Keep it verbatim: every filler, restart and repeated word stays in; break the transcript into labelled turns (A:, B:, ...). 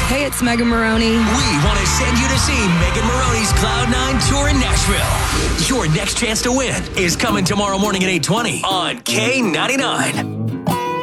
A: Hey, it's Megan Maroney.
B: We want to send you to see Megan Maroney's Cloud nine tour in Nashville. Your next chance to win is coming tomorrow morning at eight twenty on K ninety-nine.